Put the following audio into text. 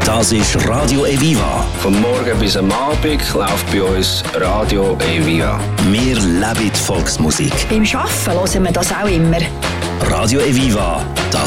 Das ist Radio Eviva. Vom Morgen bis am Abend läuft bei uns Radio Eviva. Wir leben die Volksmusik. Beim Arbeiten hören wir das auch immer. Radio Eviva, das